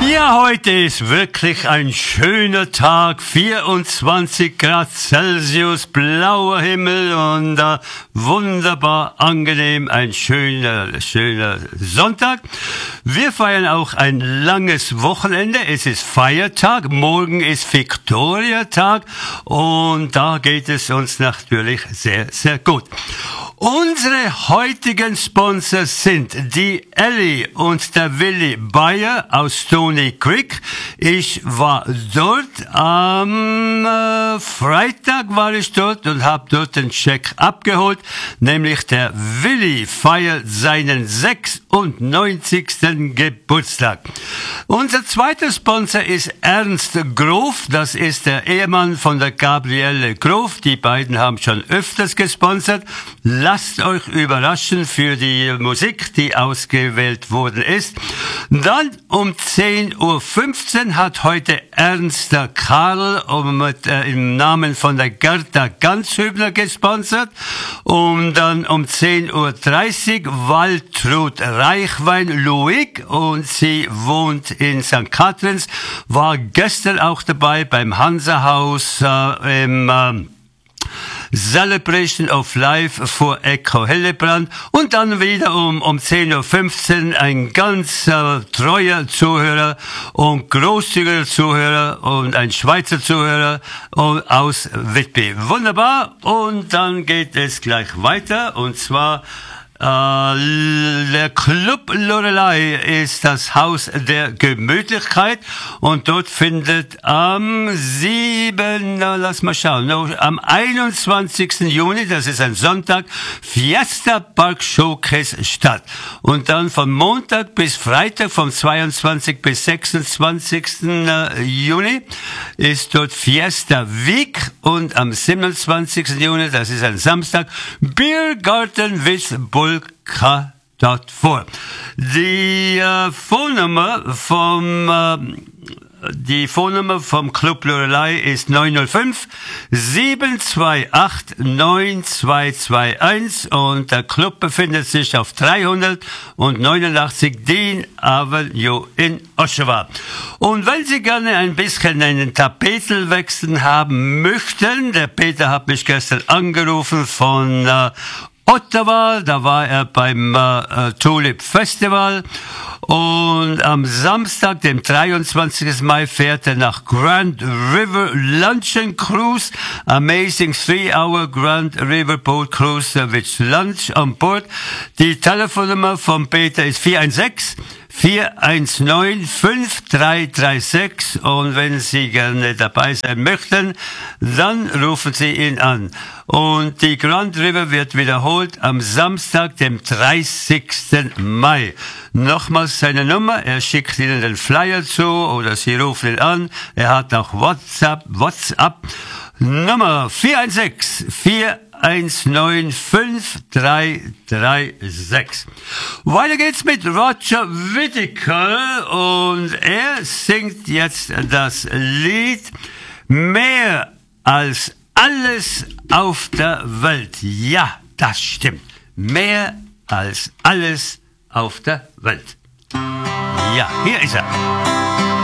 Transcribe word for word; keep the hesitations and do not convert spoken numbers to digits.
Ja, heute ist wirklich ein schöner Tag, vierundzwanzig Grad Celsius, blauer Himmel und äh, wunderbar angenehm, ein schöner, schöner Sonntag. Wir feiern auch ein langes Wochenende, es ist Feiertag, morgen ist Viktoriatag und da geht es uns natürlich sehr, sehr gut. Unsere heutigen Sponsors sind die Ellie und der Willi Bayer aus Stony Creek. Ich war dort, am äh, Freitag war ich dort und habe dort den Scheck abgeholt, nämlich der Willi feiert seinen sechsundneunzigsten Geburtstag. Unser zweiter Sponsor ist Ernst Grof, das ist der Ehemann von der Gabriele Grof. Die beiden haben schon öfters gesponsert. Lasst euch überraschen für die Musik, die ausgewählt worden ist. Dann um zehn Uhr fünfzehn hat heute Ernst Karl um, mit, äh, im Namen von der Gerda Ganzhübner gesponsert. Und dann um zehn Uhr dreißig Waltrud Reichwein Luig und sie wohnt in Sankt Katrins, war gestern auch dabei beim Hansa-Haus äh, im äh, Celebration of Life vor Echo Hillebrand und dann wieder um, um zehn Uhr fünfzehn ein ganz äh, treuer Zuhörer und großzügiger Zuhörer und ein Schweizer Zuhörer aus Whitby. Wunderbar, und dann geht es gleich weiter, und zwar Uh, der Club Lorelei ist das Haus der Gemütlichkeit und dort findet am sieben, na, lass mal schauen, no, am einundzwanzigsten Juni, das ist ein Sonntag, Fiesta Park Showcase statt. Und dann von Montag bis Freitag, vom zweiundzwanzigsten bis sechsundzwanzigsten Juni ist dort Fiesta Week und am siebenundzwanzigsten Juni, das ist ein Samstag, Biergarten with Bull dort vor. Die äh, Phonennummer vom äh, die Phonennummer vom Club Lorelei ist neun null fünf, sieben zwei acht, neun zwei zwei eins und der Club befindet sich auf dreihundertneunundachtzig Dean Avenue in Oshawa. Und wenn Sie gerne ein bisschen einen Tapetelwechsel haben möchten, der Peter hat mich gestern angerufen von äh, Ottawa, da war er beim äh, Tulip Festival, und am Samstag, dem dreiundzwanzigsten Mai, fährt er nach Grand River Luncheon Cruise, amazing three-hour Grand River Boat Cruise with lunch on board. Die Telefonnummer von Peter ist vier eins sechs, vier eins neun, fünf drei drei sechs, und wenn Sie gerne dabei sein möchten, dann rufen Sie ihn an. Und die Grand River wird wiederholt am Samstag, dem dreißigsten Mai. Nochmals seine Nummer, er schickt Ihnen den Flyer zu oder Sie rufen ihn an. Er hat auch WhatsApp, WhatsApp Nummer vier eins sechs, vier eins neun, fünf drei drei sechs. Weiter geht's mit Roger Whittaker und er singt jetzt das Lied Mehr als alles auf der Welt. Ja, das stimmt. Mehr als alles auf der Welt. Ja, hier ist er.